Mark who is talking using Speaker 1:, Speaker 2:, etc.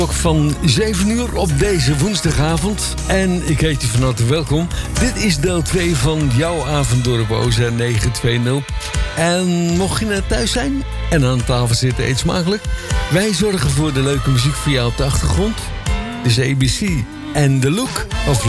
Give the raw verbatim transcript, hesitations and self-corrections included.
Speaker 1: Van zeven uur op deze woensdagavond. En ik heet je van harte welkom. Dit is deel twee van jouw avond door op O Z negen twee nul. En mocht je net thuis zijn en aan tafel zitten, eet smakelijk. Wij zorgen voor de leuke muziek voor jou op de achtergrond. Dus A B C en The Look of